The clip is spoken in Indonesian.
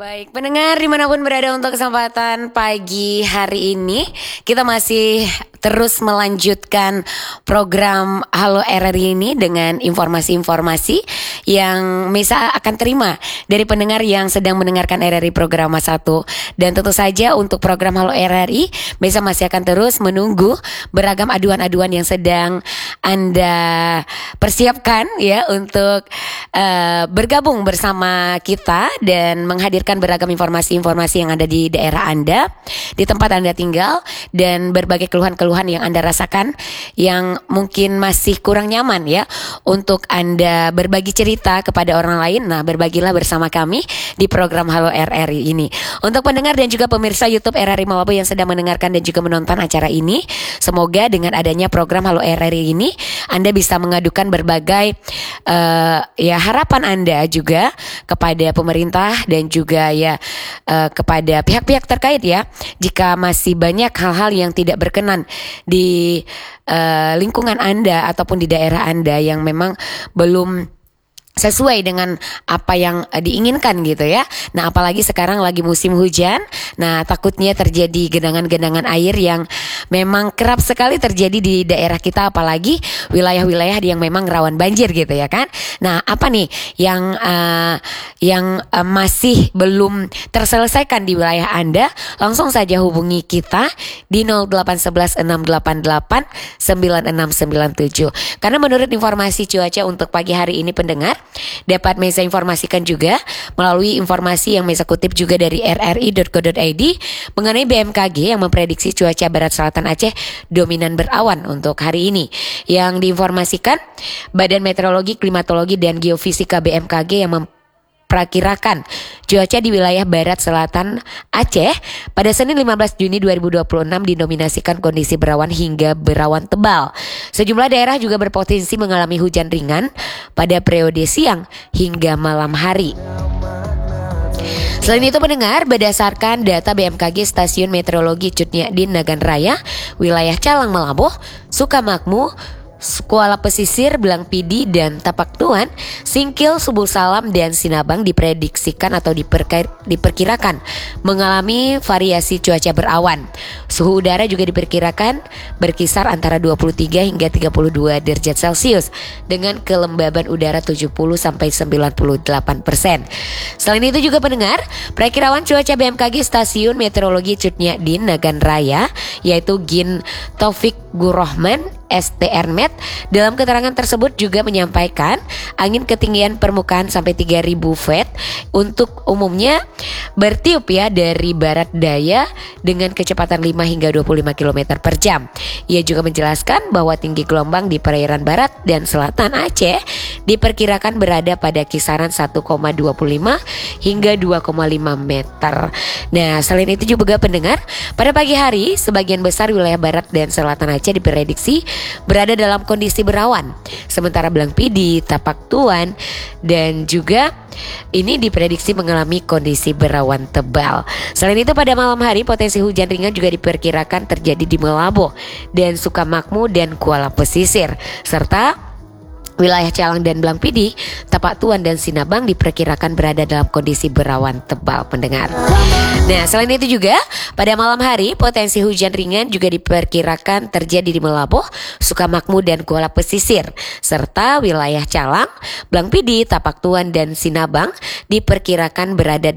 Baik, pendengar dimanapun berada untuk kesempatan pagi hari ini, kita masih terus melanjutkan program Halo RRI ini dengan informasi-informasi yang Mesa akan terima dari pendengar yang sedang mendengarkan RRI Programa 1. Dan tentu saja untuk program Halo RRI, Mesa masih akan terus menunggu beragam aduan-aduan yang sedang Anda persiapkan ya untuk bergabung bersama kita dan menghadirkan beragam informasi-informasi yang ada di daerah Anda, di tempat Anda tinggal, dan berbagai keluhan-keluhan yang Anda rasakan yang mungkin masih kurang nyaman ya untuk Anda berbagi cerita kepada orang lain. Nah, berbagilah bersama kami di program Halo RRI ini. Untuk pendengar dan juga pemirsa YouTube RRI Malabo yang sedang mendengarkan dan juga menonton acara ini, semoga dengan adanya program Halo RRI ini Anda bisa mengadukan berbagai harapan Anda juga kepada pemerintah dan juga kepada pihak-pihak terkait ya, jika masih banyak hal-hal yang tidak berkenan di lingkungan Anda ataupun di daerah Anda yang memang belum sesuai dengan apa yang diinginkan gitu ya. Nah, apalagi sekarang lagi musim hujan. Nah, takutnya terjadi genangan-genangan air yang memang kerap sekali terjadi di daerah kita, apalagi wilayah-wilayah yang memang rawan banjir gitu ya kan. Nah, apa nih yang masih belum terselesaikan di wilayah Anda? Langsung saja hubungi kita di 0811 688 9697. Karena menurut informasi cuaca untuk pagi hari ini pendengar, dapat Mesa informasikan juga melalui informasi yang Mesa kutip juga dari rri.go.id mengenai BMKG yang memprediksi cuaca barat selatan Aceh dominan berawan untuk hari ini. Yang diinformasikan Badan Meteorologi, Klimatologi dan Geofisika BMKG yang memperkirakan cuaca di wilayah barat selatan Aceh pada Senin 15 Juni 2026 didominasikan kondisi berawan hingga berawan tebal. Sejumlah daerah juga berpotensi mengalami hujan ringan pada periode siang hingga malam hari. Selain itu pendengar, berdasarkan data BMKG Stasiun Meteorologi Cutnyadin Nagan Raya, wilayah Calang Melaboh, Sukamakmur, Kuala Pesisir, Belang Pidi, dan Tapak Tuan, Singkil, Subul Salam, dan Sinabang diprediksikan atau diperkirakan mengalami variasi cuaca berawan. Suhu udara juga diperkirakan berkisar antara 23 hingga 32 derajat Celcius dengan kelembaban udara 70-98%. Selain itu juga pendengar, perakirawan cuaca BMKG Stasiun Meteorologi Cutnyadin Nagan Raya yaitu Gin Taufik Gurohman STR Met dalam keterangan tersebut juga menyampaikan angin ketinggian permukaan sampai 3000 feet untuk umumnya bertiup ya dari barat daya dengan kecepatan 5 hingga 25 km per jam. Ia juga menjelaskan bahwa tinggi gelombang di perairan barat dan selatan Aceh diperkirakan berada pada kisaran 1,25 hingga 2,5 meter. Nah, selain itu juga pendengar, pada pagi hari sebagian besar wilayah barat dan selatan Aceh diprediksi berada dalam kondisi berawan. Sementara Belang Pidi, Tapak Tuan, dan juga ini diprediksi mengalami kondisi berawan tebal. Selain itu pada malam hari potensi hujan ringan juga diperkirakan terjadi di Melaboh dan Sukamakmur dan Kuala Pesisir, serta wilayah Calang dan Belang Pidi, Tapak Tuan dan Sinabang diperkirakan berada dalam kondisi berawan tebal pendengar. Nah, selain itu juga pada malam hari potensi hujan ringan juga diperkirakan terjadi di Melaboh, Sukamakmur dan Kuala Pesisir, serta wilayah Calang, Belang Pidi, Tapak Tuan dan Sinabang diperkirakan berada